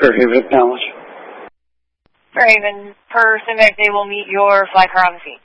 Fairhaven, acknowledge. Fairhaven, per Simvac, they will meet your flight car on the scene.